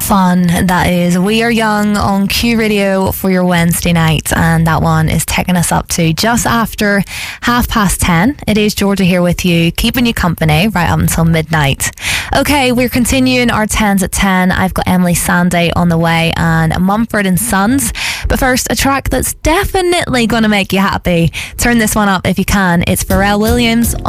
fun that is. We Are Young on Q Radio for your Wednesday night, and that one is taking us up to just after 10:30. It is Georgia here with you, keeping you company right up until midnight. Okay, we're continuing our 10s at 10. I've got Emily Sandé on the way and Mumford and Sons. But first, a track that's definitely going to make you happy. Turn this one up if you can. It's Pharrell Williams